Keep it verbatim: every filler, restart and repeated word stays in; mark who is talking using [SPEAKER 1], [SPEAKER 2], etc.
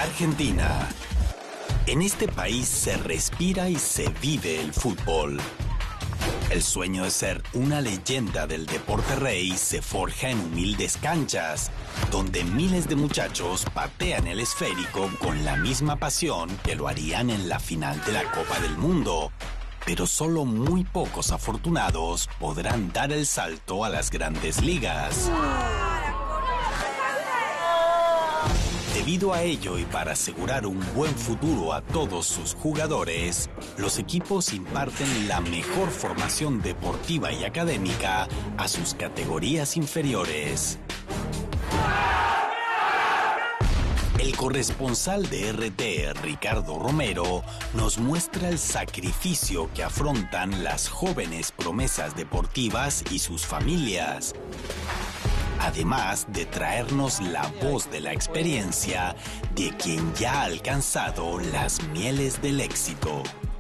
[SPEAKER 1] Argentina. En este país se respira y se vive el fútbol. El sueño de ser una leyenda del deporte rey se forja en humildes canchas, donde miles de muchachos patean el esférico con la misma pasión que lo harían en la final de la Copa del Mundo. Pero solo muy pocos afortunados podrán dar el salto a las grandes ligas. Debido a ello y para asegurar un buen futuro a todos sus jugadores, los equipos imparten la mejor formación deportiva y académica a sus categorías inferiores. El corresponsal de R T, Ricardo Romero, nos muestra el sacrificio que afrontan las jóvenes promesas deportivas y sus familias, además de traernos la voz de la experiencia de quien ya ha alcanzado las mieles del éxito.